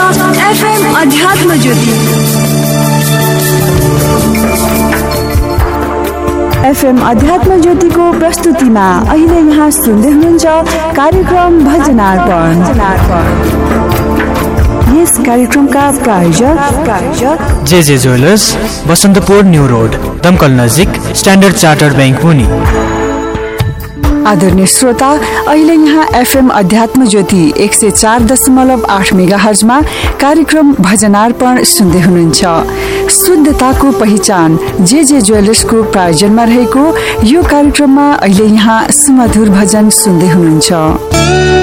FM अध्यात्म ज्योति। FM अध्यात्म ज्योतिको प्रस्तुतिमा अहिले यहाँ सुन्दै हुनुहुन्छ कार्यक्रम भजनार्पण। यस कार्यक्रमका प्रायोजक जे ज्वेलर्स, बसन्तपुर न्यू रोड, दमकल नजिक, स्ट्यान्डर्ड चार्टर्ड बैंक मुनि। आदरणीय श्रोता, अहिले यहाँ FM अध्यात्म ज्योति 104.8 मेगाहर्जमा कार्यक्रम भजनार्पण सुन्दै हुनुहुन्छ। शुद्धताको पहिचान जे ज्वेलर्सको प्रायोजनमा रहेको यो कार्यक्रममा अहिले यहाँ सुमधुर भजन सुन्दै हुनुहुन्छ।